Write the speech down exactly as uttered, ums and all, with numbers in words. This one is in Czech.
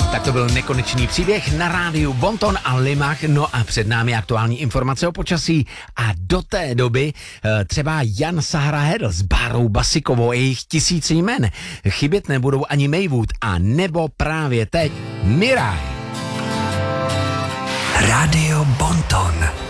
Tak to byl nekonečný příběh na rádiu Bonton a Limach, no a před námi aktuální informace o počasí a do té doby třeba Jan Sahara Hedl s Bárou Basikovou a jejich tisíc jmen. Chybět nebudou ani Maywood a nebo právě teď Miraj. Rádio Bonton.